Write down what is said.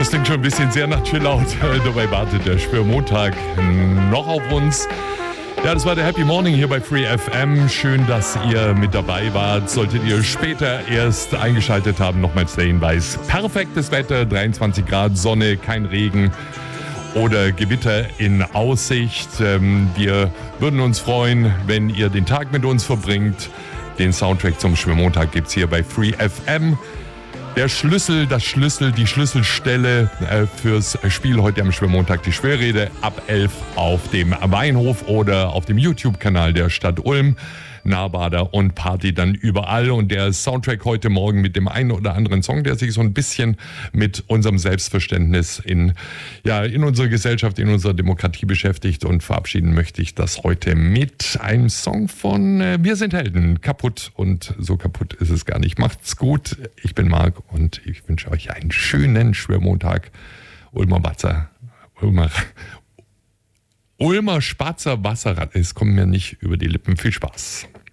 Das klingt schon ein bisschen sehr nach Chillout. Dabei wartet der Schwörmontag noch auf uns. Ja, das war der Happy Morning hier bei Free FM. Schön, dass ihr mit dabei wart. Solltet ihr später erst eingeschaltet haben, nochmals der Hinweis. Perfektes Wetter, 23 Grad, Sonne, kein Regen oder Gewitter in Aussicht. Wir würden uns freuen, wenn ihr den Tag mit uns verbringt. Den Soundtrack zum Schwörmontag gibt es hier bei Free FM. Der Schlüssel, die Schlüsselstelle fürs Spiel heute am Schwörmontag, die Schwörrede ab 11 auf dem Weinhof oder auf dem YouTube-Kanal der Stadt Ulm. Nahbader und Party dann überall. Und der Soundtrack heute Morgen mit dem einen oder anderen Song, der sich so ein bisschen mit unserem Selbstverständnis in unserer Gesellschaft, in unserer Demokratie beschäftigt. Und verabschieden möchte ich das heute mit einem Song von Wir sind Helden. Kaputt, und so kaputt ist es gar nicht. Macht's gut. Ich bin Marc und ich wünsche euch einen schönen Schwörmontag. Ulmer Spatzer Wasserrad. Es kommt mir nicht über die Lippen. Viel Spaß.